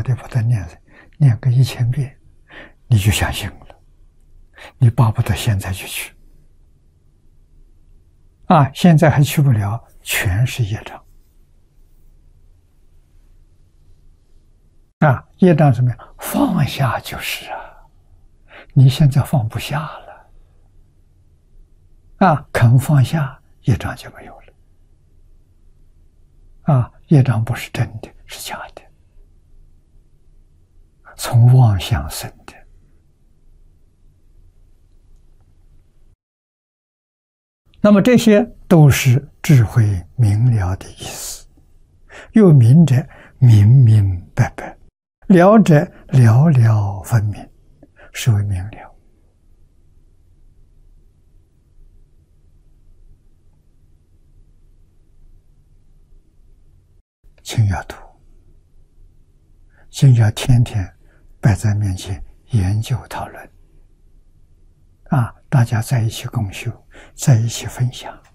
好的把它念个1000遍，你就相信了，你巴不得现在就去。现在还去不了，全是业障。业障怎么样？放下就是你现在放不下了，肯放下，业障就没有了。业障不是真的，是假的，从妄想生的。那么这些都是智慧明了的意思。又明者明明白白，了者了了分明，是为明了。请要读，请要天天摆在面前研究讨论，大家在一起共修，在一起分享。